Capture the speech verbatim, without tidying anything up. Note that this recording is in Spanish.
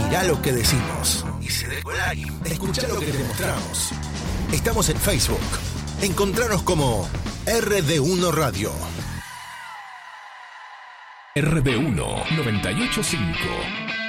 Mirá lo que decimos. Y si de like, escuchá lo que te mostramos. Estamos en Facebook. Encontranos como R D uno Radio. R D uno noventa y ocho punto cinco